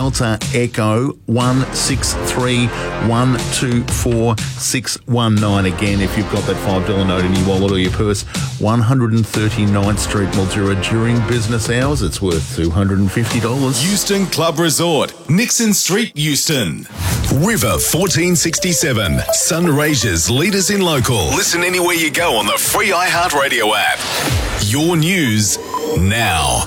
Delta Echo 163124619. Again, if you've got that $5 note in your wallet or your purse, 139th Street, Mildura, during business hours, it's worth $250. Euston Club Resort, Nixon Street, Euston. River 1467, Sunraysia's leaders in local. Listen anywhere you go on the free iHeartRadio app. Your news now.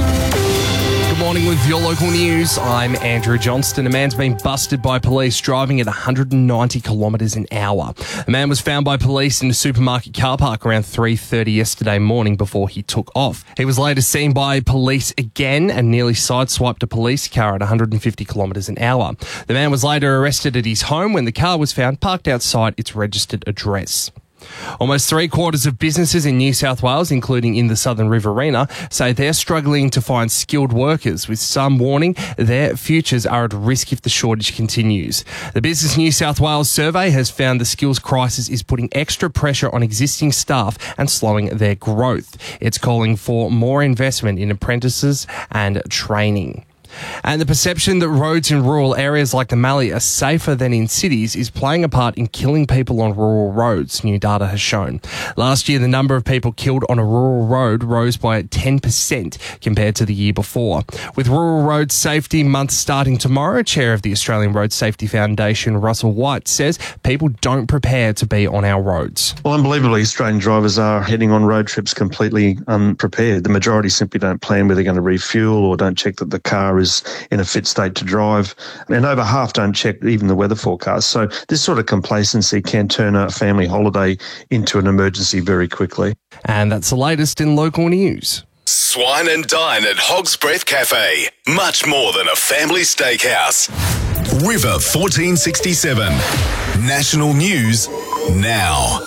Good morning with your local news. I'm Andrew Johnston. A man's been busted by police driving at 190 kilometres an hour. A man was found by police in a supermarket car park around 3:30 yesterday morning before he took off. He was later seen by police again and nearly sideswiped a police car at 150 kilometres an hour. The man was later arrested at his home when the car was found parked outside its registered address. Almost 3/4 of businesses in New South Wales, including in the Southern Riverina, say they're struggling to find skilled workers, with some warning their futures are at risk if the shortage continues. The Business New South Wales survey has found the skills crisis is putting extra pressure on existing staff and slowing their growth. It's calling for more investment in apprentices and training. And the perception that roads in rural areas like the Mallee are safer than in cities is playing a part in killing people on rural roads, new data has shown. Last year, the number of people killed on a rural road rose by 10% compared to the year before. With Rural Road Safety Month starting tomorrow, Chair of the Australian Road Safety Foundation, Russell White, says people don't prepare to be on our roads. Well, unbelievably, Australian drivers are heading on road trips completely unprepared. The majority simply don't plan where they're going to refuel or don't check that the car is in a fit state to drive, and over half don't check even the weather forecast. So this sort of complacency can turn a family holiday into an emergency very quickly. And that's the latest in local news. Swine and dine at Hog's Breath Cafe. Much more than a family steakhouse. River 1467. National news now.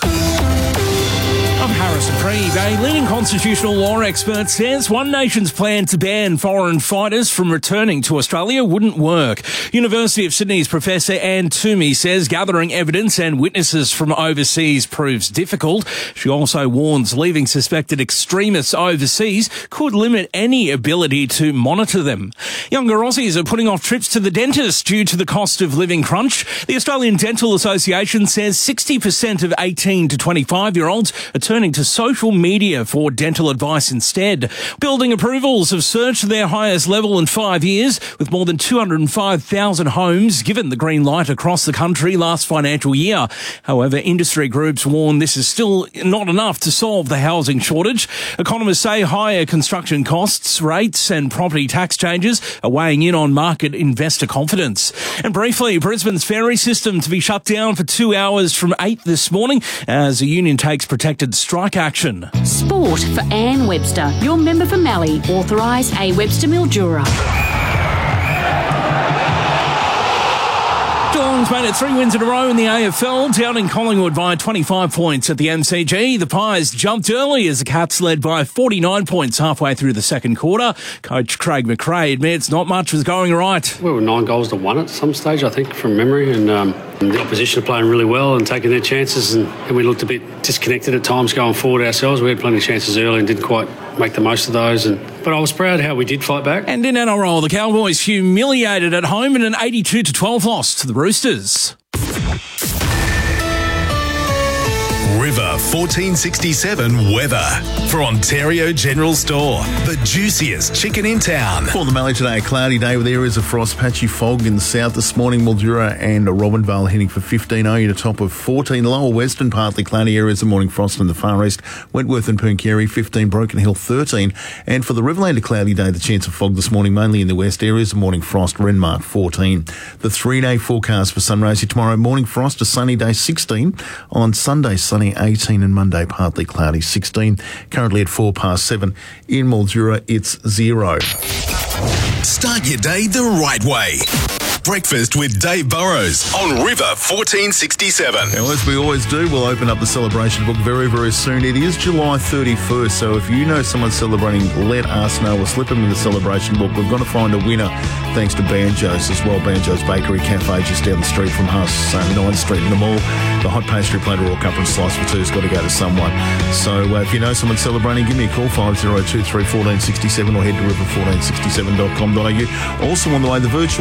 I'm Harrison Preeve. A leading constitutional law expert says One Nation's plan to ban foreign fighters from returning to Australia wouldn't work. University of Sydney's Professor Anne Toomey says gathering evidence and witnesses from overseas proves difficult. She also warns leaving suspected extremists overseas could limit any ability to monitor them. Younger Aussies are putting off trips to the dentist due to the cost of living crunch. The Australian Dental Association says 60% of 18 to 25-year-olds are turning to social media for dental advice instead. Building approvals have surged to their highest level in 5 years, with more than 205,000 homes given the green light across the country last financial year. However, industry groups warn this is still not enough to solve the housing shortage. Economists say higher construction costs, rates and property tax changes are weighing in on market investor confidence. And briefly, Brisbane's ferry system to be shut down for 2 hours from 8 this morning as the union takes protected strike action. Sport for Anne Webster, your member for Mallee, authorised A. Webster Mildura. Geelong's made it 3 wins in a row in the AFL, down in Collingwood by 25 points at the MCG. The Pies jumped early as the Cats led by 49 points halfway through the second quarter. Coach Craig McRae admits not much was going right. We were 9 goals to 1 at some stage, I think, from memory, and the opposition are playing really well and taking their chances, and we looked a bit disconnected at times going forward ourselves. We had plenty of chances early and didn't quite make the most of those, but I was proud how we did fight back. And in NRL, the Cowboys humiliated at home in an 82-12 loss to the Roosters. River 1467 weather for Ontario General Store. The juiciest chicken in town. For the Mallee today, a cloudy day with areas of frost, patchy fog in the south this morning. Mildura and Robinvale heading for 15, Oyu to top of 14. Lower western, partly cloudy areas of morning frost in the far east. Wentworth and Pooncarie 15, Broken Hill 13. And for the Riverland, a cloudy day, the chance of fog this morning, mainly in the west areas of morning frost. Renmark 14. The 3-day forecast for Sunraysia tomorrow, morning frost, a sunny day 16. On Sunday, sunny 18, and Monday partly cloudy 16. Currently at 7:04 in Mildura, it's 0. Start your day the right way. Breakfast with Dave Burrows on River 1467. Now, as we always do, we'll open up the celebration book very, very soon. It is July 31st, so if you know someone celebrating, let us know. We'll slip them in the celebration book. We're going to find a winner thanks to Banjo's as well. Banjo's Bakery Cafe just down the street from us, 9th Street in the mall. The hot pastry platter or cup and slice for two has got to go to someone. So if you know someone celebrating, give me a call, 5023 1467, or head to river1467.com.au. Also on the way, the virtual